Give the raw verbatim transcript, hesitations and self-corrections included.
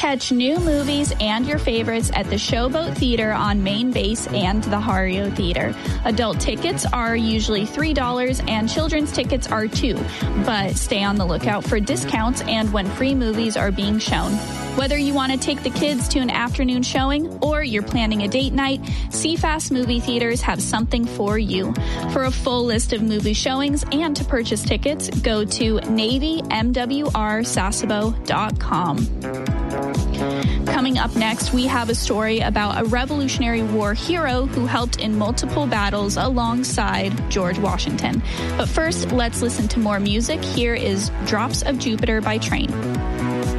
Catch new movies and your favorites at the Showboat Theater on Main Base and the Hario Theater. Adult tickets are usually three dollars and children's tickets are two dollars, but stay on the lookout for discounts and when free movies are being shown. Whether you want to take the kids to an afternoon showing or you're planning a date night, C F A S Movie Theaters have something for you. For a full list of movie showings and to purchase tickets, go to navy m w r sasebo dot com. Coming up next, we have a story about a Revolutionary War hero who helped in multiple battles alongside George Washington. But first, let's listen to more music. Here is Drops of Jupiter by Train.